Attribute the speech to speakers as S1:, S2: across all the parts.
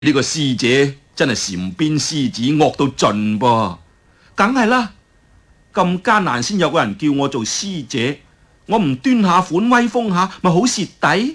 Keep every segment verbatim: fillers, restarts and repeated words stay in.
S1: 呢個師姐真係禪邊獅子惡到盡噃，梗係啦，咁艱難先有個人叫我做師姐，我唔端下款威風下，咪好蝕底？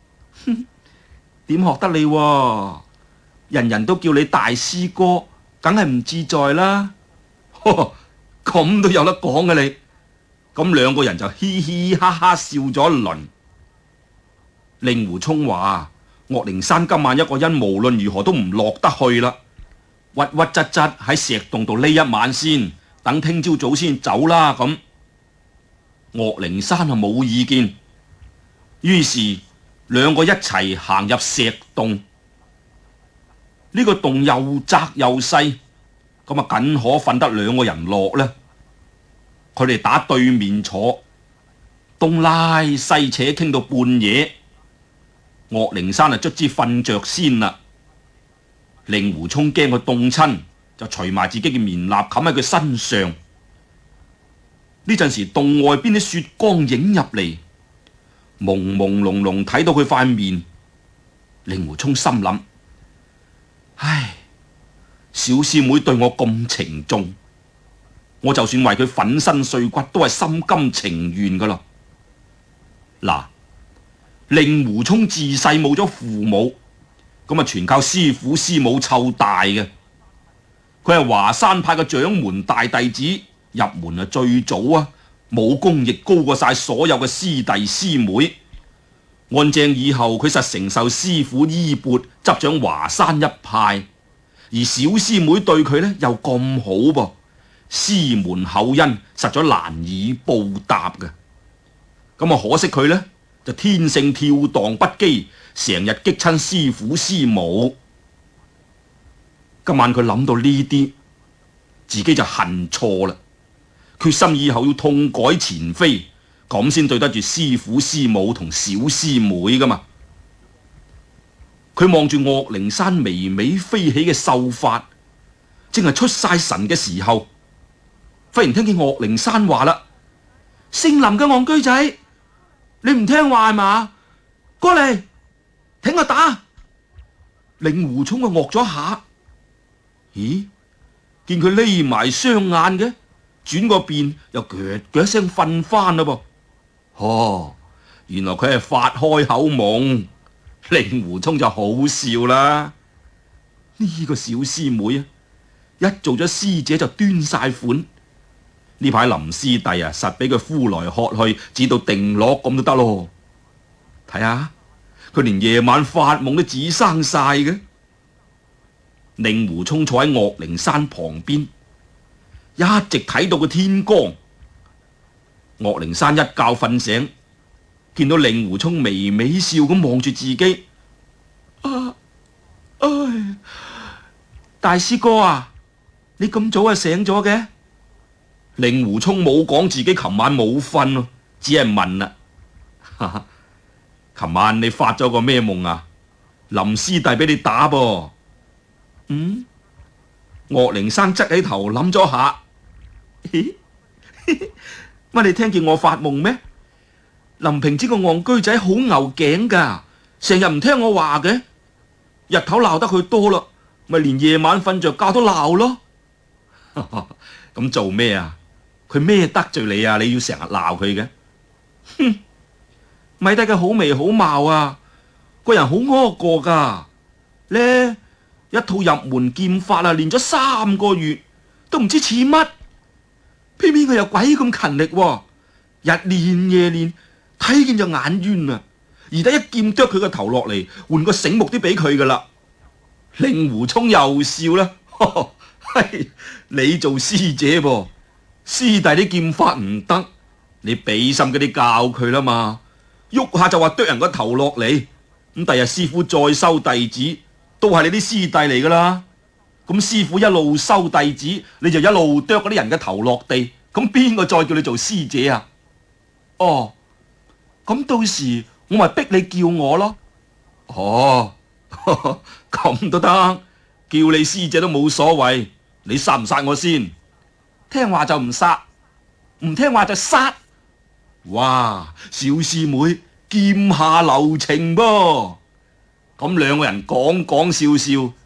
S1: 點學得你喎？人人都叫你大師哥，梗係唔自在啦。咁都有得講嘅你，咁兩個人就嘻嘻哈哈笑咗一輪。令狐沖話：岳靈珊今晚一個人無論如何都唔落得去啦，屈屈窒窒喺石洞度匿一晚先，等聽朝早先走啦。咁岳靈珊啊冇意見，於是兩個一齊行入石洞。呢個洞又窄又細，咁啊僅可瞓得兩個人落呢。佢哋打對面坐，東拉西扯傾到半夜。岳靈珊啊卒之瞓着先啦。令狐沖驚佢凍親，就除埋自己嘅棉衲冚喺佢身上。呢陣時洞外邊啲雪光影入嚟，朦朦朧朧睇到佢塊面。令狐沖心諗：唉，小師妹對我咁情重，我就算為佢粉身碎骨都係心甘情願噶啦。嗱，令狐沖自細冇咗父母，咁啊全靠師父師母湊大嘅。佢係華山派嘅掌門大弟子，入門啊最早啊，武功亦高過晒所有嘅師弟師妹。按正以後佢實承受師父衣缽，執掌華山一派。而小師妹對佢呢又咁好噃，師門厚恩實在難以報答嘅。咁啊可惜佢呢就天性跳蕩不羈，成日激親師父師母。今晚佢諗到呢啲，自己就恨錯啦，決心以後要痛改前非，咁先對得住師父師母同小師妹噶嘛。佢望住岳靈珊微微飛起嘅秀髮，正係出晒神嘅時候，忽然聽見岳靈珊話啦：姓林嘅戇居仔，你唔聽話係嘛？過嚟，聽我打！令狐沖啊惡咗下，咦？見佢匿埋雙眼嘅，轉個邊又腳腳聲瞓翻啦噃。哦，原來佢係發開口夢。令狐沖就好笑啦。呢個小師妹啊，一做咗師姐就端晒款。呢排林師弟啊，實俾佢呼來喝去，指到定落咁都得咯。睇下佢連夜晚發夢都只生晒嘅。令狐沖坐喺岳靈珊旁邊，一直睇到個天光。岳靈珊一覺瞓醒，見到令狐沖微微笑咁望住自己。啊，唉，大師哥啊，你咁早啊醒咗嘅？令狐沖冇講自己琴晚冇瞓咯，只係問啦：哈哈，琴晚你發咗個咩夢啊？林師弟俾你打噃。嗯？岳靈珊側起頭諗咗下，乜你聽見我發夢咩？林平之個戇居仔好牛頸噶，成日唔聽我話嘅，日頭鬧得佢多啦，咪連夜晚瞓着覺都鬧咯。咁做咩啊？佢咩得罪你啊？你要成日鬧佢嘅？哼，咪得佢好眉好貌啊，個人好惡過噶呢。一套入門劍法啊，練咗三個月都唔知似乜，偏偏佢又鬼咁勤力喎，日練夜練，睇見就眼冤啊！而得一劍剁佢個頭落嚟，換個醒目啲俾佢噶啦。令狐沖又笑啦，嘿，你做師姐噃，師弟啲劍法唔得，你俾心嗰啲教佢啦嘛，喐下就話剁人個頭落嚟，咁第日師傅再收弟子，都係你啲師弟嚟噶啦。咁師傅一路收弟子，你就一路剁嗰啲人嘅頭落地，咁邊個再叫你做師姐啊？哦，咁到時我咪逼你叫我咯。哦，咁都得，叫你師姐都冇所謂。你殺唔殺我先？聽話就唔殺，唔聽話就殺。哇，小師妹劍下留情噃。 咁兩個人講講笑笑